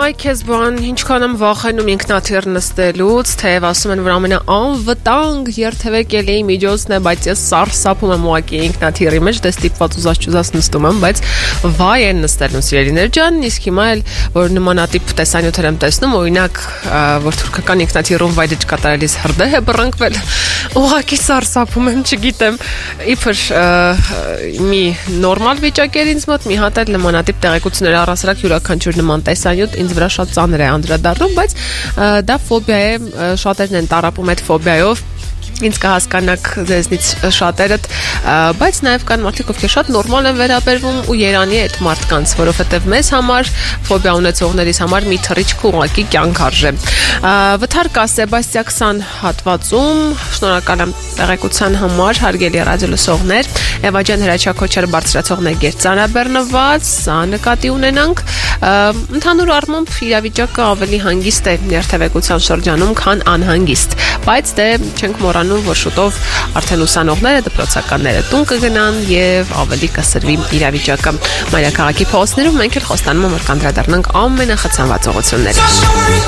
Հայ քեզ բան, ինչքան եմ վախենում ինքնաթիռ նստելուց, թեև ասում են, որ ամենաանվտանգ երթևեկելի միջոցն է, բայց ես սարսափում եմ ուղղակի ինքնաթիռի մեջ, դե ստիպված ուզած նստում եմ, բայց վայ են նստելուն սիրելիներ ջան, իսկ հիմա էլ որ նմանատիպ տեսանյութեր եմ տեսնում, օրինակ, որ թուրքական ինքնաթիռում վայրեջ կատարելիս հրդեհ է բռնկվել, ուղղակի սարսափում եմ, չգիտեմ, իբր մի նորմալ վիճակ էր ինձ մոտ, մի հատ էլ նմանատիպ տեղեկություններ առասարակ յուրաքանչյուր նման տեսանյութ ինձ վրա շատ ծանր է անդրադառնում, բայց դա ֆոբիա է, շատերն են տառապում այդ ֆոբիայով, ինձ կհասկանաք ձեզնից շատերդ, բայց նաև կան մարդիկ, ովքեր շատ նորմալ են վերաբերվում ու երանի է այդ մարդկանց, որովհետև մեզ համար, ֆոբիա ունեցողներիս համար մի թռիչք ուղղակի կյանք արժե։ Վթար կա Սեբաստիա 20 հատվածում, շնորհակալ եմ տեղեկության համար, հարգելի ռադիոլսողներ, Էվա ջան հրաչակոչերը բարձրացողն է գերծանաբեռնված, սա նկատի ունենանք, ընդհանուր առմամբ իրավիճակը ավելի հանգիստ է երթևեկության շրջանում, քան անհանգիստ, բայց դե չենք մոռանում, որ շուտով արդեն ուսանողները, դպրոցականները տուն կգնան եւ ավելի կսրվի իրավիճակը։ Մայրաքաղաքի փողոցներում մենք էլ խոստանում ենք անդրադառնանք ամենախցանված ուղղություններին։